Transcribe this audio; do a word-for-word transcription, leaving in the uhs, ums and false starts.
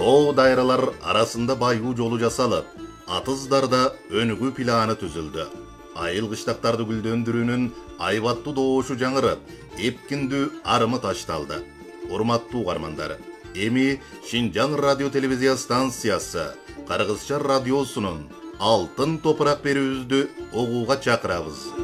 Тоо дайралар арасында байгуу жолу жасалып, атыздарда өнүгүү планы түзүлдү. Айыл кыштактарды гүлдөндүрүүнүн айбаттуу доошу жаңырып, эпкиндүү арымы ташталды. Урматтуу угармандар, эми Шинжаң радио телевизия станциясы Кыргызча радиосунун алтын топурак берүүбүздү угууга чакырабыз.